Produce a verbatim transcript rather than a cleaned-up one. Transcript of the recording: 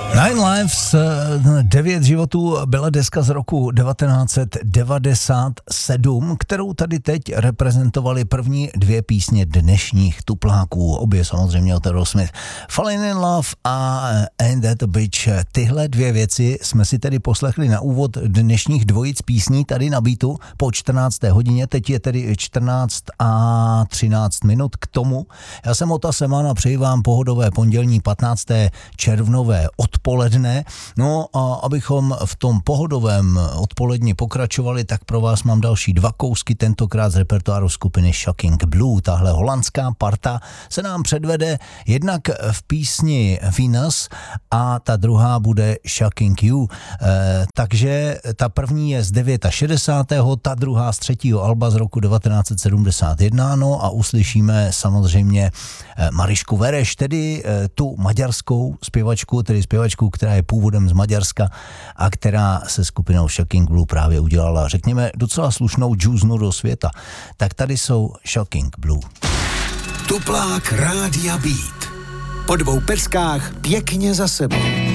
Nine Lives, devět životů byla deska z roku devatenáct set devadesát sedm, kterou tady teď reprezentovali první dvě písně dnešních tupláků. Obě samozřejmě od Aerosmith. Falling in Love a Ain't That a Bitch. Tyhle dvě věci jsme si tedy poslechli na úvod dnešních dvojic písní tady na Beatu po čtrnácté hodině. Teď je tedy čtrnáct a třináct minut k tomu. Já jsem Ota Seman a přeji vám pohodové pondělní patnácté červnové odpoledne. No a abychom v tom pohodovém odpoledni pokračovali, tak pro vás mám další dva kousky, tentokrát z repertoáru skupiny Shocking Blue. Tahle holandská parta se nám předvede jednak v písni Venus a ta druhá bude Shocking You. E, takže ta první je z šedesátého devátého, ta druhá z třetího alba z roku devatenáct set sedmdesát jedna, no a uslyšíme samozřejmě Marišku Vereš, tedy tu maďarskou zpěvačku, tedy zpěvačku, která je původem z Maďarska a která se skupinou Shocking Blue právě udělala, řekněme, docela slušnou džuznu do světa. Tak tady jsou Shocking Blue. Tuplák Rádia Beat. Po dvou peskách pěkně za sebou.